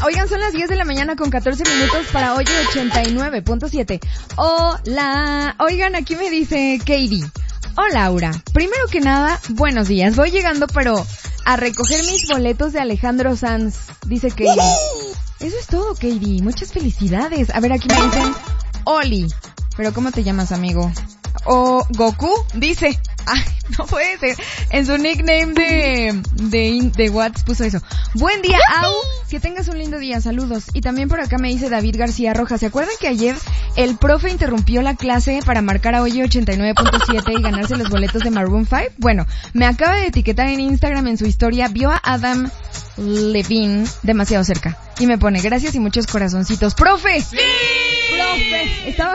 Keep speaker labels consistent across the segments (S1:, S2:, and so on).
S1: Oigan, son las 10 de la mañana con 14 minutos para hoy 89.7. Hola. Oigan, aquí me dice Katie. Hola, Laura. Primero que nada, buenos días. Voy llegando, pero a recoger mis boletos de Alejandro Sanz, dice Katie. Eso es todo, Katie. Muchas felicidades. A ver, aquí me dicen Oli. Pero ¿cómo te llamas, amigo? O Goku, dice. Ay, no puede ser. En su nickname de WhatsApp puso eso. Buen día, Au. Que tengas un lindo día. Saludos. Y también por acá me dice David García Rojas. ¿Se acuerdan que ayer el profe interrumpió la clase para marcar a Oye 89.7 y ganarse los boletos de Maroon 5? Bueno, me acaba de etiquetar en Instagram en su historia. Vio a Adam Levine demasiado cerca. Y me pone gracias y muchos corazoncitos. ¡Profe! ¡Sí! ¡Profe! Estaba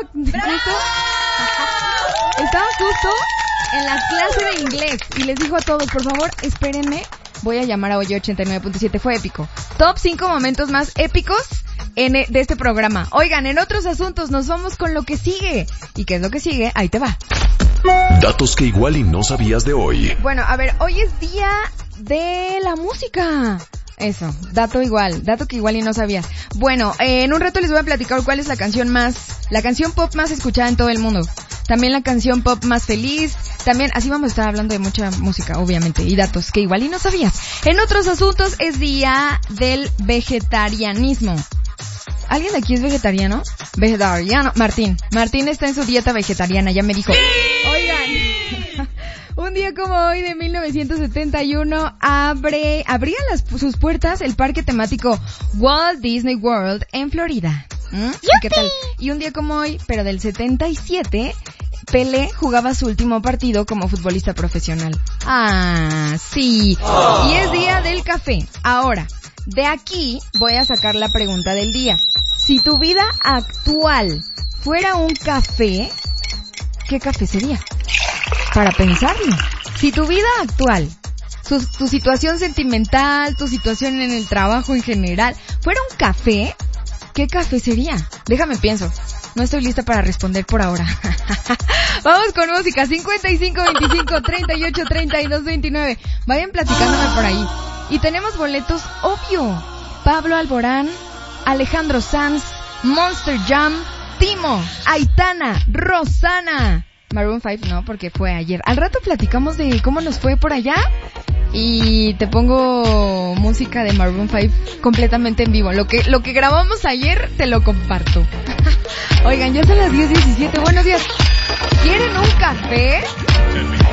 S1: justo en la clase de inglés y les dijo a todos, por favor, espérenme, voy a llamar a Oye 89.7, fue épico. Top 5 momentos más épicos de este programa. Oigan, en otros asuntos nos vamos con lo que sigue. ¿Y qué es lo que sigue? Ahí te va.
S2: Datos que igual y no sabías de hoy.
S1: Bueno, a ver, hoy es día de la música. Eso, dato que igual y no sabías. Bueno, en un rato les voy a platicar cuál es la canción pop más escuchada en todo el mundo. También la canción pop más feliz. También, así vamos a estar hablando de mucha música, obviamente, y datos que igual y no sabías. En otros asuntos es día del vegetarianismo. ¿Alguien de aquí es vegetariano? Vegetariano. Martín está en su dieta vegetariana, ya me dijo. ¡Sí! Oigan, un día como hoy de 1971 abría sus puertas el parque temático Walt Disney World en Florida. ¿Qué tal? Y un día como hoy, pero del 77, Pelé jugaba su último partido como futbolista profesional. Ah, sí. Oh. Y es día del café. Ahora, de aquí voy a sacar la pregunta del día. Si tu vida actual fuera un café, ¿qué café sería? Para pensarlo. Si tu vida actual, tu situación sentimental, tu situación en el trabajo en general, fuera un café, ¿qué café sería? Déjame pienso. No estoy lista para responder por ahora. Vamos con música. 55 25 38 32 29. Vayan platicándome por ahí. Y tenemos boletos, obvio. Pablo Alborán, Alejandro Sanz, Monster Jam, Timo, Aitana, Rosana. Maroon 5 no, porque fue ayer. Al rato platicamos de cómo nos fue por allá. Y te pongo música de Maroon 5 completamente en vivo. Lo que grabamos ayer te lo comparto. Oigan, ya son las 10:17. Buenos días. ¿Quieren un café?